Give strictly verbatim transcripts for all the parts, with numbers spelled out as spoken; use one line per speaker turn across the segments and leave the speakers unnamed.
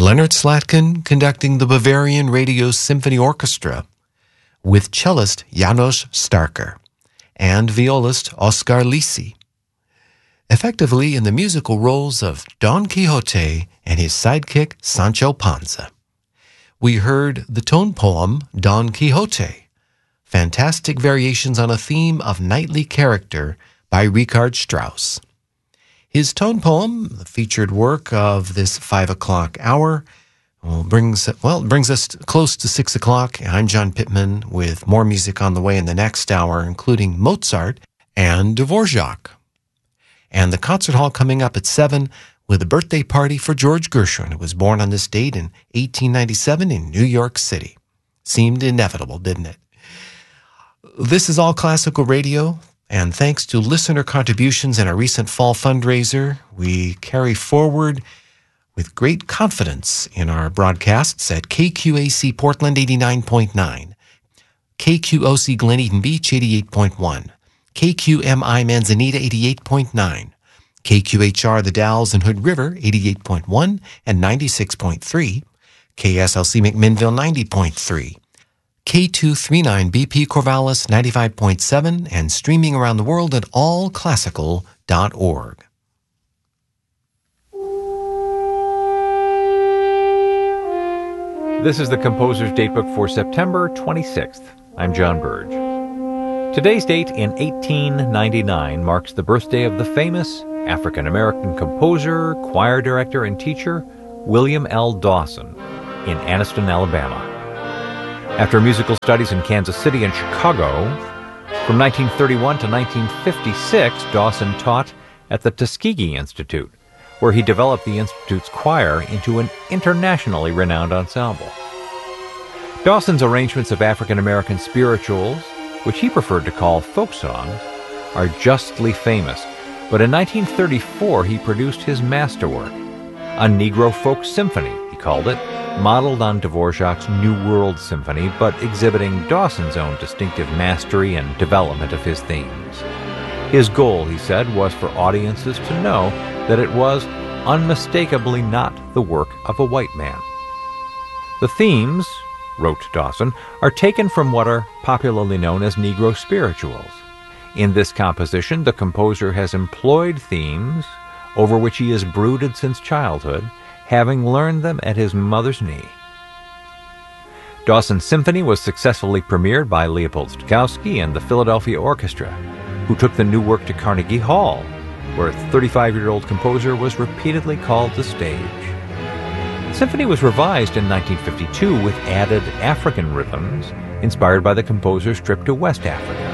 Leonard Slatkin conducting the Bavarian Radio Symphony Orchestra with cellist Janos Starker and violist Oscar Lisi, effectively in the musical roles of Don Quixote and his sidekick Sancho Panza. We heard the tone poem Don Quixote, fantastic variations on a theme of knightly character by Richard Strauss. His tone poem, the featured work of this five o'clock hour, well, brings, well, brings us close to six o'clock. I'm John Pittman with more music on the way in the next hour, including Mozart and Dvorak. And the concert hall coming up at seven with a birthday party for George Gershwin, who was born on this date in eighteen ninety-seven in New York City. Seemed inevitable, didn't it? This is All Classical Radio, and thanks to listener contributions in our recent fall fundraiser, we carry forward with great confidence in our broadcasts at K Q A C Portland eighty-nine point nine, K Q O C Glen Eden Beach eighty-eight point one, K Q M I Manzanita eighty-eight point nine, K Q H R The Dalles and Hood River eighty-eight point one and ninety-six point three, K S L C McMinnville ninety point three, K two thirty-nine B P Corvallis ninety-five point seven, and streaming around the world at all classical dot org.
This is the Composer's Datebook for September twenty-sixth. I'm John Burge. Today's date in eighteen ninety-nine marks the birthday of the famous African-American composer, choir director, and teacher William L. Dawson in Anniston, Alabama. After musical studies in Kansas City and Chicago, from nineteen thirty-one to nineteen fifty-six, Dawson taught at the Tuskegee Institute, where he developed the Institute's choir into an internationally renowned ensemble. Dawson's arrangements of African-American spirituals, which he preferred to call folk songs, are justly famous, but in nineteen thirty-four he produced his masterwork, a Negro folk symphony, he called it, modeled on Dvorak's New World Symphony, but exhibiting Dawson's own distinctive mastery and development of his themes. His goal, he said, was for audiences to know that it was unmistakably not the work of a white man. The themes, wrote Dawson, are taken from what are popularly known as Negro spirituals. In this composition, the composer has employed themes over which he has brooded since childhood, having learned them at his mother's knee. Dawson's Symphony was successfully premiered by Leopold Stokowski and the Philadelphia Orchestra, who took the new work to Carnegie Hall, where a thirty-five-year-old composer was repeatedly called to stage. The symphony was revised in nineteen fifty-two with added African rhythms, inspired by the composer's trip to West Africa.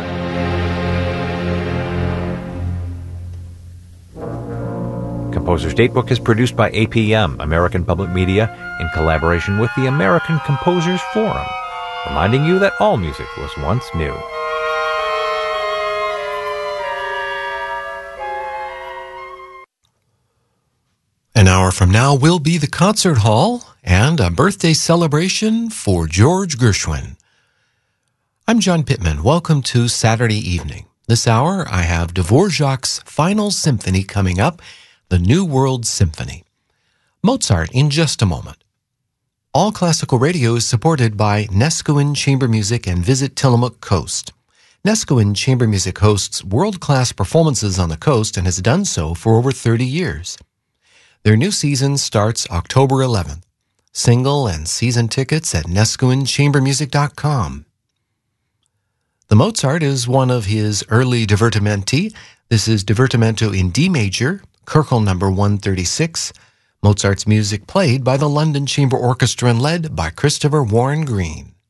Composer's Datebook is produced by A P M, American Public Media, in collaboration with the American Composers Forum, reminding you that all music was once new.
An hour from now will be the concert hall and a birthday celebration for George Gershwin. I'm John Pittman. Welcome to Saturday evening. This hour, I have Dvorak's Final Symphony coming up, the New World Symphony. Mozart in just a moment. All Classical Radio is supported by Neskowin Chamber Music and Visit Tillamook Coast. Neskowin Chamber Music hosts world-class performances on the coast and has done so for over thirty years. Their new season starts October eleventh. Single and season tickets at neskowin chamber music dot com. The Mozart is one of his early divertimenti. This is Divertimento in D major, Köchel number one thirty-six. Mozart's music played by the London Chamber Orchestra and led by Christopher Warren Green.